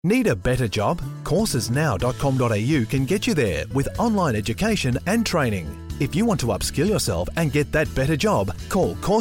Need a better job? Coursesnow.com.au can get you there with online education and training. If you want to upskill yourself and get that better job, call